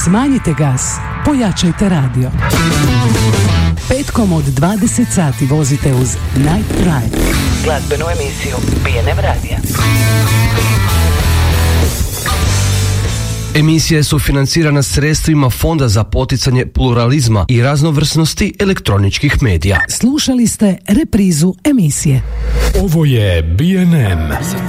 Smanjite gas, pojačajte radio. Petkom od 20 sati vozite uz Night Drive, glazbenu emisiju BNM radija. Emisija je sufinancirana sredstvima Fonda za poticanje pluralizma i raznovrsnosti elektroničkih medija. Slušali ste reprizu emisije. Ovo je BNM.